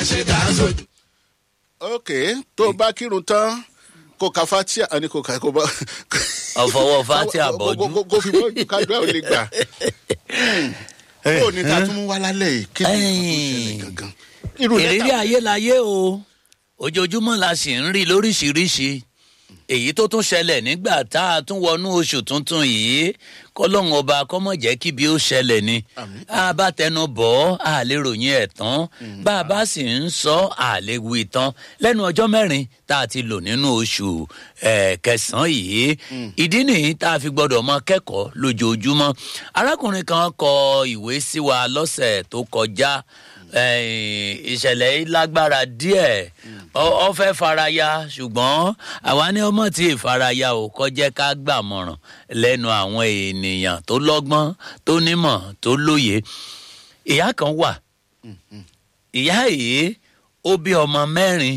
ṣe dá sójú. ok tó bá kírun tán kò ka fatia àní kò ka kò bá. ọ̀fọwọ́ fatia bọ́jú. kò fi bọ́jú kájú ẹ̀ ò lè gbà. ó ní ta tún wá lálẹ́ yìí kí ni ìṣẹ̀lẹ̀ gangan. ìrírí ayé láyé o ojoojúmọ́ la sì ń rí lóríṣiríṣi èyí tó tún ṣẹlẹ̀ nígbà tá a tún wọnú oṣù tuntun yìí kọ́lọ́hún ọba kọ́mọ̀ jẹ́ kí bí ó ṣẹlẹ̀ ni a bá tẹnu bọ̀ a lè ròyìn ẹ̀ tán bá a bá sì ń sọ a lè wí tán lẹ́nu ọjọ́ mẹ́rin tá a ti lò nínú oṣù kẹsàn-án yìí ìdí nìyí tá a fi gbọ́dọ̀ mọ kẹ́kọ̀ọ́ lójoojúmọ́ arákùnrin kan kọ ìwé sí wa lọ́sẹ̀ tó kọjá ìṣẹ̀lẹ̀ yìí lágbára díẹ̀ ọ fẹ́ faraya ṣùgbọ́n àwa ní ọmọ tí ìfaraya ò kọjẹ́ ká gbàmọ̀ràn lẹ́nu àwọn ènìyàn tó lọ́gbọ́n tó nímọ̀ tó lóye ìyá kan wà ìyá yìí ó bí ọmọ mẹ́rin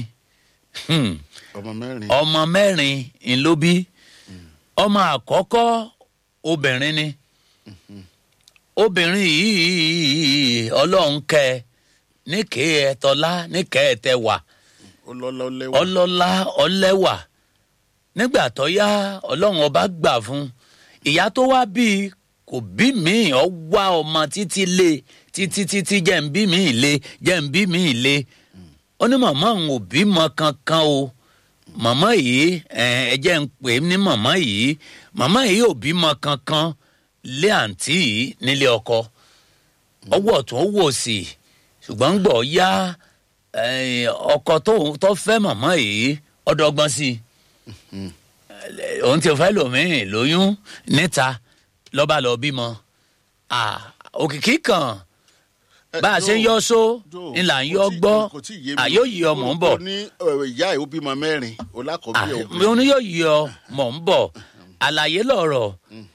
ọmọ mẹ́rin ń ló bí ọmọ àkọ́kọ́ obìnrin ni obìnrin yìí ọlọ́run kẹ́ níkẹ́ ẹ̀tọ́lá níkẹ́ ẹ̀tẹ́wà ọlọ́lá ọlẹ́wà nígbà tó yá ọlọ́run ọba gbà fún ìyá tó wá bí kò bí mi ọ wá ọmọ títí lé títí jẹ́ ń bí mi lé jẹ́ ń bí mi lé ó ní màmá òun ò bímọ kankan o màmá yìí ẹ jẹ́ ń pè é ní màmá yìí ò bímọ kankan lé àǹtí yìí nílé ọkọ ọwọ́ tó wò sí ṣùgbọ́n ń gbọ́ yá ọkọ tó fẹ́ màmá yìí ọdọgbọ́n sí òun ti fẹ́ lòmíì lóyún níta lọ́ba lọ bímọ òkìkí kan bá a ṣe ń yọ só ńlá ń yọ gbọ́ àyò yìí ọmọ ń bọ̀. ìyá ẹ̀ ó bímọ mẹ́rin olákọ̀ọ́bí ẹ̀ òbí. òun yóò yí ọmọ ń bọ̀ àlàyé lọ̀rọ̀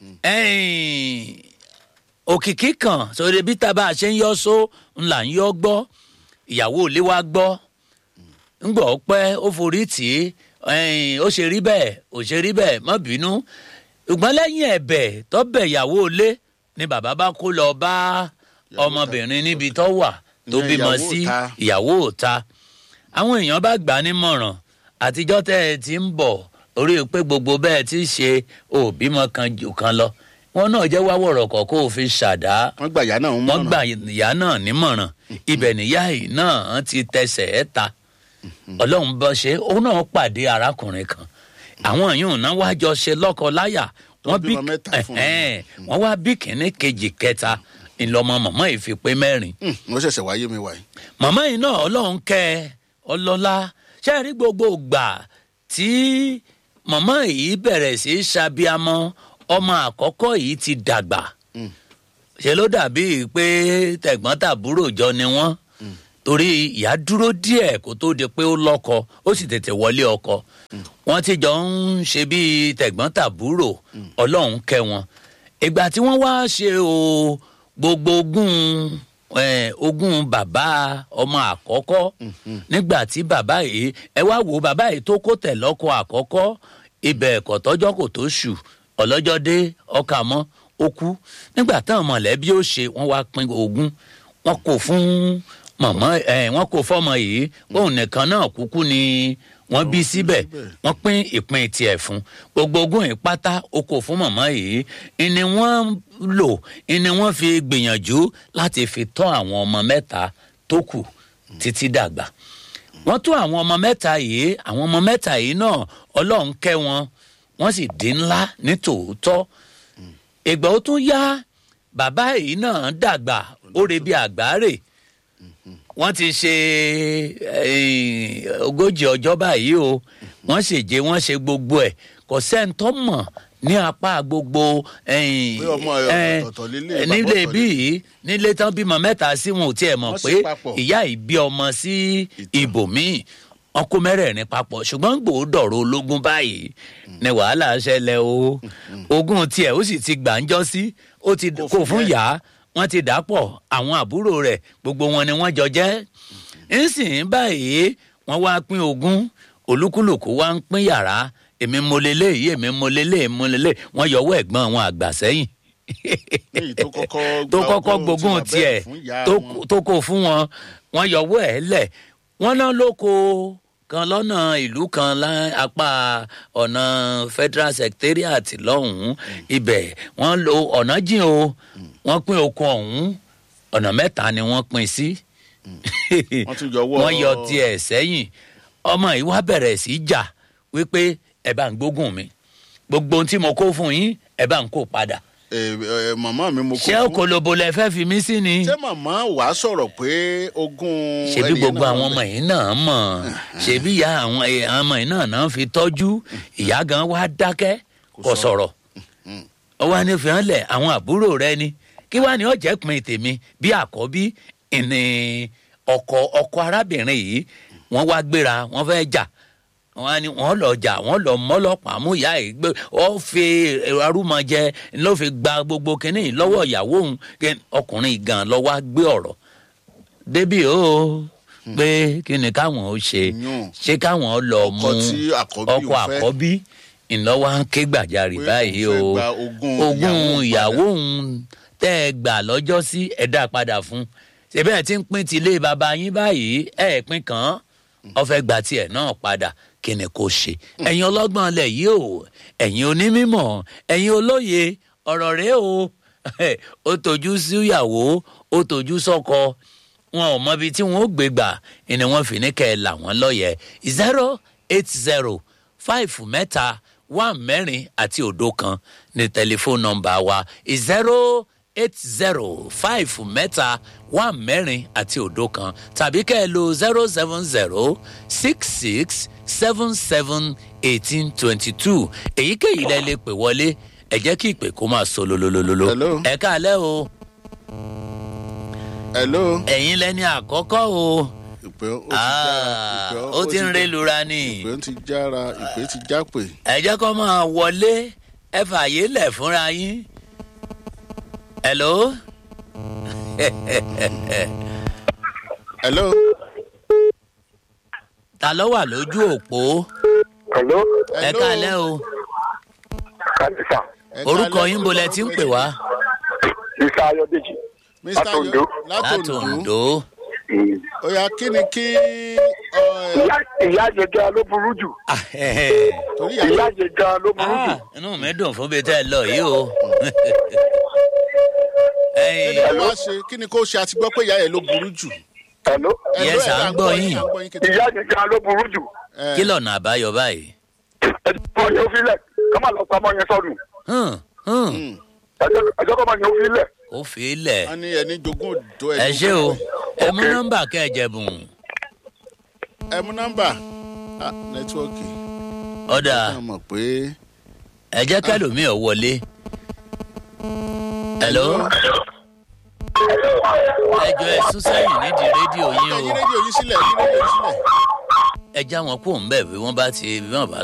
òkìkí kan sórí bí tá a bá a ṣe ń yọ só ńlá ń yọ gbọ́ ìyàwó ilé wa gbọ́ ńgbọ́ pẹ́ ó forí tì í ó ṣe rí bẹ́ẹ̀ ó ṣe rí bẹ́ẹ̀ má bínú ṣùgbọ́n lẹ́yìn ẹ̀bẹ̀ tó bẹ̀ ìyàwó ilé ni bàbá bá kó lọ bá ọmọbìnrin níbi tó wà tó bímọ sí ìyàwó òta àwọn èèyàn bá gbà á nímọ̀ràn àtijọ́ tẹ́ ẹ ti ń bọ̀ orí pé gbogbo bẹ́ẹ̀ ti ṣe òbímọ kan jù kan lọ wọn náà jẹ́ wá wọ̀rọ̀kọ̀ kó o fi ṣàdá wọ́n gbà ìyá náà nímọ̀ràn ibẹ̀ níyà yìí náà ti tẹsẹ̀ ẹ̀ ta ọlọ́run bọ́ ṣe òun náà pàdé arákùnrin kan àwọn yìí náà wá jọ ṣe lọ́kọ láyà wọ́n wá bí kínní kejì kẹta ìlọmọ màmá yìí fi pé mẹ́rin. wọ́n ṣẹ̀ṣẹ̀ wáyé mi wáyé. màmá yìí náà ọlọ́run kẹ́ ọlọ́lá ṣe rí gbogbo gbà tí màmá yìí bẹ̀rẹ̀ sí í ṣàbíamọ́ ọmọ àkọ́kọ́ yìí ti dàgbà ṣe ló dàbí pé tẹ̀gbọ́n-tàbúrò jọ ni wọ́n torí ìyá dúró díẹ̀ kó tó di pé ó lọ́kọ ó sì tètè wọlé ọkọ wọ́n ti jọ ń ṣe bíi tẹ̀gbọ́n-tàbúrò ọlọ́run kẹ́ wọn ìgbà tí wọ́n wá ṣe gbogbo ogún bàbá ọmọ àkọ́kọ́ nígbà tí bàbá yìí ẹ wá wo bàbá yìí tó kó tẹ̀ lọ́kọ àkọ́kọ́ ibẹ̀ ẹ̀kọ́ tọ́jọ́ kò tó ṣù ọlọ́jọ́ dé ọkà mọ́ ó kú nígbà táwọn mọ̀lẹ́bí ó ṣe wọ́n wá pín ogún wọn kò fún màmá wọn kò fọmọ yìí òun nìkan náà kúkú ni wọ́n bí síbẹ̀ wọ́n pín ìpín tiẹ̀ fún gbogbo ogún yìí pátá ó kò fún màmá yìí ìní wọ́n lò ìní wọ́n fi gbìyànjú láti fi tọ́ àwọn ọmọ mẹ́ta tó kù títí dàgbà wọ́n tún àwọn ọmọ mẹ́ta yìí náà ọlọ́run kẹ́ wọn wọ́n sì dín ńlá ní tòótọ́ ìgbà ó tún yá bàbá yìí náà dàgbà ó rebi àgbáre wọ́n ti ṣe 40 ọjọ́ báyìí o wọ́n sì jẹ́ wọ́n ṣe gbogbo ẹ̀ kò sẹ́ńtọ́ mọ̀ ní apá gbogbo nílé bíi nílé tán bímọ mẹ́ta sí wọn ò tiẹ̀ mọ̀ pé ìyá yìí bí ọmọ sí ibòmíì ọkọ mẹ́rẹ̀ẹ̀rin papọ̀ ṣùgbọ́n gbòódọ̀rọ̀ ológun báyìí ni wàhálà ṣẹlẹ̀ o ogún tiẹ̀ ó sì ti gbàǹjọ́ sí ó ti kó fún yá wọ́n ti dàpọ̀ àwọn àbúrò rẹ̀ gbogbo wọn ni wọ́n jọ jẹ́ ńsìn báyìí wọ́n wá pín ogún olúkúlùkù wá ń pín yàrá èmi mo lélẹ̀ yìí èmi mo lélẹ̀ wọ́n yọwọ́ ẹ̀gbọ́n wọn àgbà sẹ́yìn tó kọ́kọ́ gbógun tiẹ̀ tó kó fún wọn wọ́n yọwọ́ ẹ̀ lẹ̀ wọ́n náà lóko kan lọ́nà ìlú kan lápá ọ̀nà federal secretariat lọ́hùn-ún ibẹ̀ wọ́n lo ọ̀nà jìn o wọ́n pín oko ọ̀hún ọ̀nà 3 ni wọ́n pín sí wọ́n yọ tiẹ̀ sẹ́yìn ọmọ yìí wá bẹ̀rẹ̀ sí jà wípé ẹ bá ń gbógun mi gbogbo ohun tí mo kó fún yín ẹ bá ń kó padà. Màmá mi mo kó fún. ṣé okolobo lẹ fẹ́ fi mí sí ni. ṣé màmá wàá sọ̀rọ̀ pé ogún. ṣebí gbogbo àwọn ọmọ yìí náà mọ̀ ṣebí ìyá àwọn ọmọ yìí náà fi tọ́jú ìyá gan wá dákẹ́ kò sọ̀rọ̀ ó wá ní fi hàn lẹ̀ àwọn àbúrò rẹ ni kí wàá ní ọ̀jẹ̀ pin tèmi bí àkọ́bí ìní ọkọ arábìnrin yìí wọ́n wá gbéra wọ́n fẹ́ jà wọ́n lọ jà wọ́n lọ mọ́lọ́pàá mú ìyá yìí gbé ó fi arúmọjẹ ló fi gba gbogbo kínní lọ́wọ́ ìyàwó òun ọkùnrin gan lọ wá gbé ọ̀rọ̀ débì ó pé kí ni káwọn ó ṣe káwọn lọ mú ọkọ àkọ́bí ìnáwó ké gbàjarì báyìí o ogún ìyàwó òun tẹ́ ẹ gbà lọ́jọ́ sí ẹ dá padà fún ṣebí ẹ ti ń pín tilé bàbá yín báyìí ẹ pín kàn ó fẹ́ gba tiẹ̀ náà padà kí ni kò ṣe ẹ̀yin ọlọ́gbọ́n ilẹ̀ yìí o ẹ̀yin onímọ̀ ẹ̀yin olóye ọ̀rọ̀ rẹ o ó tọ́jú síyàwó ó tọ́jú sọ́kọ wọn ò mọ ibi tí wọn ó gbé gbà ni wọn fi ní kẹ́ ẹ là wọ́n lọ́yẹ̀ 080 5 mẹ́ta 1 mẹ́rin àti 1 ní tẹlifóònù nọ́mbà wa 080 5 mẹ́ta 1 mẹ́rin àti 1 tàbí kẹ́ ẹ lo 070 66 77 1822 èyíkéyìí lẹ lè pè wọlé ẹ jẹ́ kí ìpè kó máa sọ lólólólóló ẹ káalẹ́ o. hello. ẹ̀yin lẹ́ni àkọ́kọ́ o. ìpè ó ti ń relura ni. ìpè ti jára ìpè ti jápè. ẹ jẹ́ kó máa wọlé ẹ fààyè lẹ̀ fúnra yín. hello. hello. ta ló wà lójú òpó. hello. ẹ káalẹ́ o. kàlífà. orúkọ yín bolẹ̀ tí ń pè wá. mr ayọ̀dèjì. látòǹdó. látòǹdó. ó yá kí ni kí. ìyá jẹjẹ ló burú jù. ìyá jẹjẹ ló burú jù. inú mi dùn fún bíi tẹ́ ẹ lọ yìí o. kí ni kó ṣe àti gbọ́ pé ìyá ẹ̀ ló burú jù. hello. yes à ń gbọ́ yín. ìyá jẹjẹ ló burú jù. kí lọ́nà àbáyọ báyìí. ẹjọ́ yẹn ó fi lẹ̀ ká má lọ pamọ́ yẹn sọ́nù. ẹjọ́ kọ́ máa yẹn ó fi lẹ̀. ó fi lẹ̀. a ní ẹni jogún òdò ẹ̀. ẹ ṣé o ẹ mú nọ́mbà kẹ́ẹ̀jẹ̀bùn. ẹ mú nọ́mbà nẹ́tíwọ́ọ̀kì. ọ̀dà ẹ jẹ́ kẹ́lòmíì ọ̀ wọlé. hello. ẹjọ́ ẹ sún sẹ́yìn nídìí rédíò yín o. ẹ yí rédíò yín sílẹ̀. ẹ já wọn kó ń bẹ̀ bí wọ́n bá